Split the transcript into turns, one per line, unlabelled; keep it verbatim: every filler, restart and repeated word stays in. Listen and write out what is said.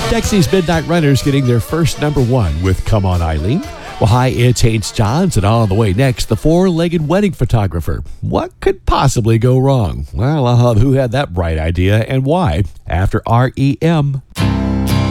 Dexy's Midnight Runners getting their first number one with Come On Eileen. Well, hi, it's Haynes Johns, and on the way next, the four-legged wedding photographer. What could possibly go wrong? Well, uh, who had that bright idea and why? After R E M.